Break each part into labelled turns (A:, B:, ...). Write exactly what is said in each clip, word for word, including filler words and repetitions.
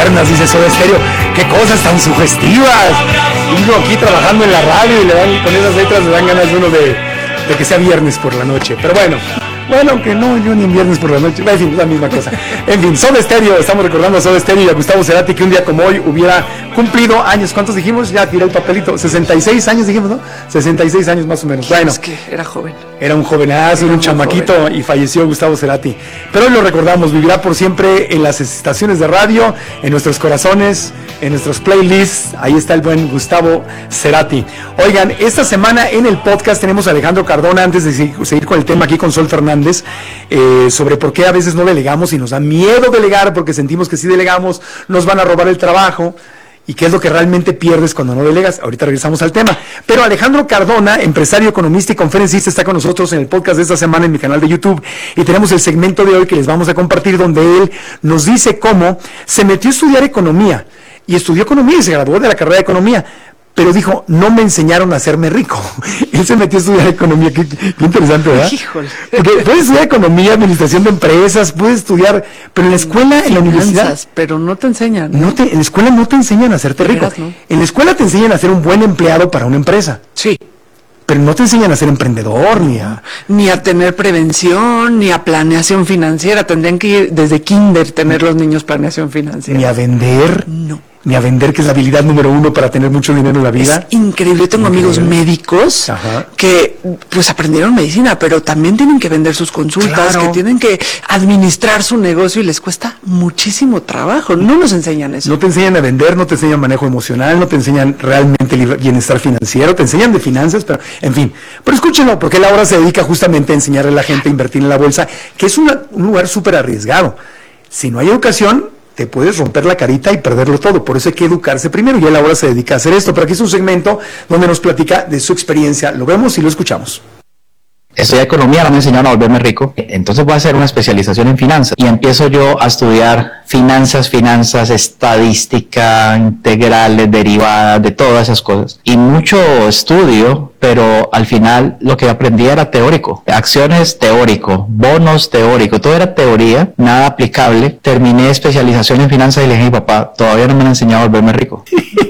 A: piernas, dice Soda Stereo. Qué cosas tan sugestivas. Y uno aquí trabajando en la radio y le dan, con esas letras le dan ganas de uno de, de que sea viernes por la noche. Pero bueno, bueno, aunque no, yo ni en viernes por la noche, en fin, es la misma cosa. En fin, Soda Stereo, estamos recordando a Soda Stereo y a Gustavo Cerati, que un día como hoy hubiera cumplido años. ¿Cuántos dijimos? Ya tiré el papelito. sesenta y seis años dijimos, ¿no? sesenta y seis años más o menos. Bueno,
B: es que era joven.
A: Era un jovenazo, era un chamaquito joven. Y falleció Gustavo Cerati. Pero hoy lo recordamos, vivirá por siempre en las estaciones de radio, en nuestros corazones, en nuestros playlists. Ahí está el buen Gustavo Cerati. Oigan, esta semana en el podcast tenemos a Alejandro Cardona, antes de seguir con el tema aquí con Sol Fernández, eh, sobre por qué a veces no delegamos y nos da miedo delegar porque sentimos que si delegamos nos van a robar el trabajo. ¿Y qué es lo que realmente pierdes cuando no delegas? Ahorita regresamos al tema. Pero Alejandro Cardona, empresario, economista y conferencista, está con nosotros en el podcast de esta semana en mi canal de YouTube. Y tenemos el segmento de hoy que les vamos a compartir, donde él nos dice cómo se metió a estudiar economía. Y estudió economía y se graduó de la carrera de economía. Pero dijo, no me enseñaron a hacerme rico. Él se metió a estudiar economía. Qué, qué interesante, ¿verdad?
B: Híjole.
A: Porque puedes estudiar economía, administración de empresas, puedes estudiar, pero en la escuela, en la universidad...
B: Pero no te enseñan.
A: ¿no? No te, en la escuela no te enseñan a hacerte rico.
B: ¿No?
A: En la escuela te enseñan a ser un buen empleado para una empresa.
B: Sí.
A: Pero no te enseñan a ser emprendedor, ni a...
B: Ni a tener prevención, ni a planeación financiera. Tendrían que ir desde kinder tener los niños planeación financiera.
A: Ni a vender.
B: No.
A: Ni a vender, que es la habilidad número uno para tener mucho dinero en la vida.
B: Es increíble. Yo tengo increíble. amigos médicos Ajá. que pues aprendieron medicina, pero también tienen que vender sus consultas, claro. que tienen que administrar su negocio y les cuesta muchísimo trabajo. No nos enseñan eso.
A: No te enseñan a vender, no te enseñan manejo emocional, no te enseñan realmente bienestar financiero, te enseñan de finanzas, pero en fin. Pero escúchenlo, porque él ahora se dedica justamente a enseñarle a la gente a invertir en la bolsa, que es una, un lugar súper arriesgado. Si no hay educación, te puedes romper la carita y perderlo todo. Por eso hay que educarse primero, y él ahora se dedica a hacer esto. Pero aquí es un segmento donde nos platica de su experiencia. Lo vemos y lo escuchamos.
C: Estudié economía, no me enseñaron a volverme rico, entonces voy a hacer una especialización en finanzas y empiezo yo a estudiar finanzas, finanzas, estadística, integrales, derivadas, de todas esas cosas. Y mucho estudio, pero al final lo que aprendí era teórico. Acciones teórico, bonos teórico, todo era teoría, nada aplicable. Terminé especialización en finanzas y le dije a mi papá, todavía no me han enseñado a volverme rico.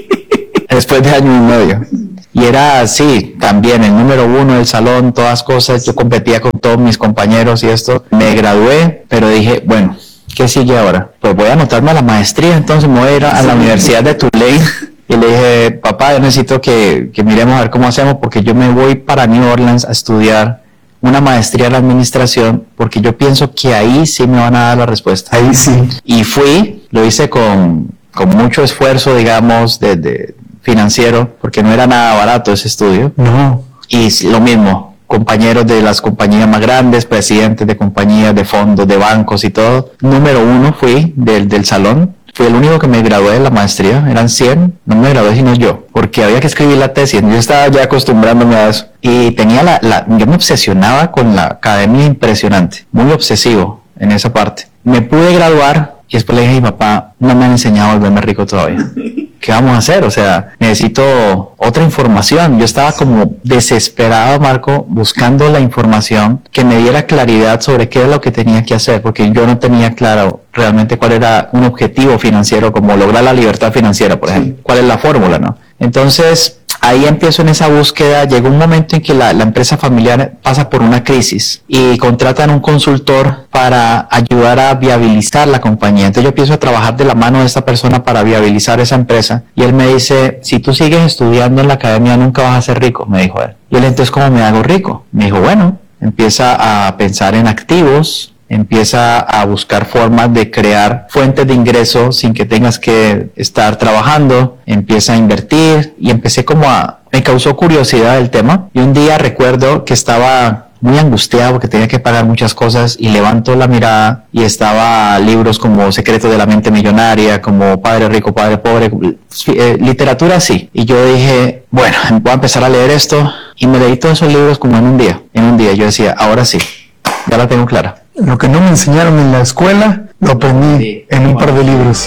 C: Después de año y medio. Y era así, también el número uno del salón, todas cosas, yo competía con todos mis compañeros y esto. Me gradué, pero dije, bueno, ¿qué sigue ahora? Pues voy a anotarme a la maestría, entonces me voy a ir a, a la Universidad de Tulane. Y le dije, papá, yo necesito que, que miremos a ver cómo hacemos, porque yo me voy para New Orleans a estudiar una maestría en administración, porque yo pienso que ahí sí me van a dar la respuesta.
A: Ahí sí.
C: Y fui, lo hice con, con mucho esfuerzo, digamos, de... de financiero, porque no era nada barato ese estudio.
A: No.
C: Y lo mismo, compañeros de las compañías más grandes, presidentes de compañías, de fondos, de bancos y todo. Número uno fui del, del salón. Fui el único que me gradué de la maestría, eran cien, no me gradué sino yo, porque había que escribir la tesis, yo estaba ya acostumbrándome a eso. Y tenía la, la, yo me obsesionaba con la academia impresionante, muy obsesivo en esa parte. Me pude graduar y después le dije a mi papá, no me han enseñado a volverme rico todavía. ¿Qué vamos a hacer? O sea, necesito otra información. Yo estaba como desesperado, Marco, buscando la información que me diera claridad sobre qué es lo que tenía que hacer, porque yo no tenía claro realmente cuál era un objetivo financiero, como lograr la libertad financiera, por ejemplo. ¿Cuál es la fórmula, no? Entonces, ahí empiezo en esa búsqueda. Llegó un momento en que la, la empresa familiar pasa por una crisis y contratan un consultor para ayudar a viabilizar la compañía. Entonces yo empiezo a trabajar de la mano de esta persona para viabilizar esa empresa, y él me dice, si tú sigues estudiando en la academia nunca vas a ser rico, me dijo él. Y él, entonces, ¿cómo me hago rico? Me dijo, bueno, empieza a pensar en activos, empieza a buscar formas de crear fuentes de ingresos sin que tengas que estar trabajando, empieza a invertir, y empecé como a... me causó curiosidad el tema, y un día recuerdo que estaba muy angustiado porque tenía que pagar muchas cosas, y levanto la mirada y estaba libros como Secretos de la Mente Millonaria, como Padre Rico, Padre Pobre, eh, literatura así. Y yo dije, bueno, voy a empezar a leer esto, y me leí todos esos libros como en un día. En un día yo decía, ahora sí, ya la tengo clara.
A: Lo que no me enseñaron en la escuela, lo aprendí sí, en un par de libros.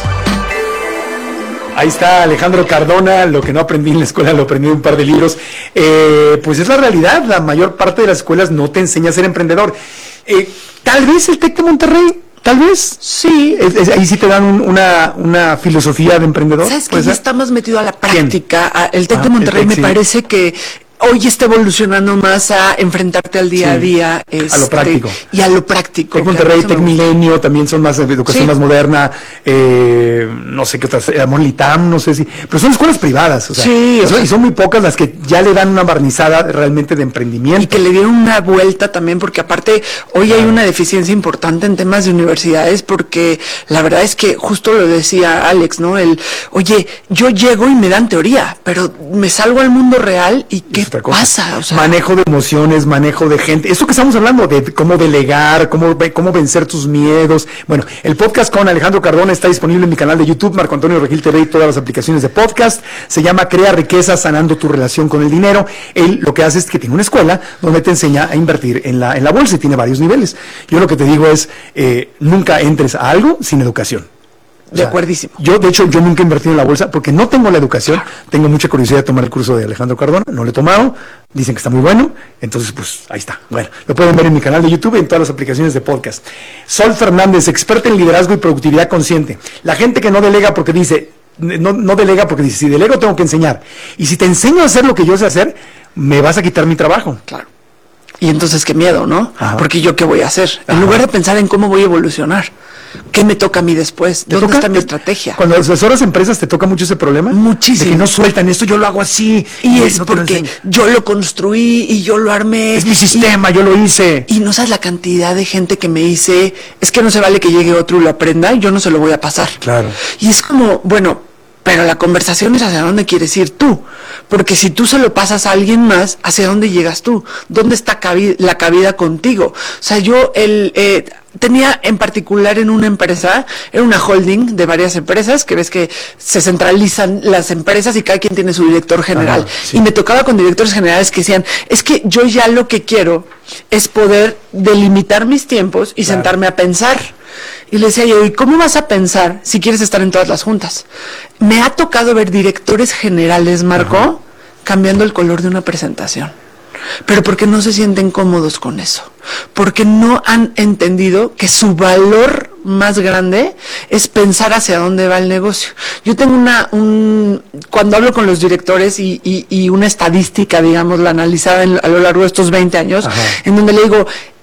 A: Ahí está Alejandro Cardona, lo que no aprendí en la escuela lo aprendí en un par de libros. Eh, pues es la realidad, la mayor parte de las escuelas no te enseña a ser emprendedor. Eh, tal vez el TEC de Monterrey Tal vez.
B: Sí.
A: Es, es, ahí sí te dan un, una, una filosofía de emprendedor.
B: ¿Sabes que ya está más metido a la práctica? A, el TEC
A: ah,
B: de Monterrey
A: TEC,
B: me
A: sí.
B: parece que hoy está evolucionando más a enfrentarte al día sí, a día. Este,
A: a lo práctico.
B: Y a lo práctico.
A: TEC Monterrey, TEC Milenio, también son más de educación sí. más moderna, eh, no sé qué otras, Amor Litam, no sé si, pero son escuelas privadas, o sea,
B: sí,
A: o sea, y son muy pocas las que ya le dan una barnizada realmente de emprendimiento.
B: Y que le dieron una vuelta también, porque aparte hoy claro. hay una deficiencia importante en temas de universidades, porque la verdad es que justo lo decía Alex, ¿no? El, oye, yo llego y me dan teoría, pero me salgo al mundo real y ¿qué pasa? O sea,
A: manejo de emociones, manejo de gente, esto que estamos hablando de cómo delegar, cómo, cómo vencer tus miedos. Bueno, el podcast con Alejandro Cardona está disponible en mi canal de YouTube, Marco Antonio Regil T V y todas las aplicaciones de podcast. Se llama Crea Riqueza sanando tu relación con el dinero. Él lo que hace es que tiene una escuela donde te enseña a invertir en la, en la bolsa y tiene varios niveles. Yo lo que te digo es, eh, nunca entres a algo sin educación.
B: O sea, de acuerdísimo.
A: Yo, de hecho, yo nunca he invertido en la bolsa porque no tengo la educación. Tengo mucha curiosidad de tomar el curso de Alejandro Cardona. No lo he tomado. Dicen que está muy bueno. Entonces, pues, ahí está. Bueno, lo pueden ver en mi canal de YouTube y en todas las aplicaciones de podcast. Sol Fernández, experta en liderazgo y productividad consciente. La gente que no delega porque dice, no, no delega porque dice, si delego tengo que enseñar. Y si te enseño a hacer lo que yo sé hacer, me vas a quitar mi trabajo.
B: Claro. Y entonces qué miedo, ¿no?
A: Ajá.
B: Porque yo qué voy a hacer. En Ajá. lugar de pensar en cómo voy a evolucionar. ¿Qué me toca a mí después? ¿Dónde toca, está mi estrategia?
A: Cuando asesoras empresas, ¿te toca mucho ese problema?
B: Muchísimo.
A: De que no sueltan esto, yo lo hago así.
B: Y, y es no porque yo lo construí y yo lo armé.
A: Es mi sistema, y, yo lo hice.
B: Y no sabes la cantidad de gente que me dice, es que no se vale que llegue otro y lo aprenda y yo no se lo voy a pasar.
A: Claro.
B: Y es como, bueno, pero la conversación es hacia dónde quieres ir tú. Porque si tú se lo pasas a alguien más, ¿hacia dónde llegas tú? ¿Dónde está cabi- la cabida contigo? O sea, yo el... Eh, tenía en particular en una empresa, era una holding de varias empresas, que ves que se centralizan las empresas y cada quien tiene su director general. Ajá, sí. Y me tocaba con directores generales que decían, es que yo ya lo que quiero es poder delimitar mis tiempos y claro. sentarme a pensar. Y le decía yo, ¿y cómo vas a pensar si quieres estar en todas las juntas? Me ha tocado ver directores generales, Marco, Ajá. cambiando el color de una presentación. Pero porque no se sienten cómodos con eso, porque no han entendido que su valor más grande es pensar hacia dónde va el negocio. Yo tengo una, un, cuando hablo con los directores y, y, y una estadística, digamos, la analizada en, a lo largo de estos veinte años, Ajá. en donde le digo,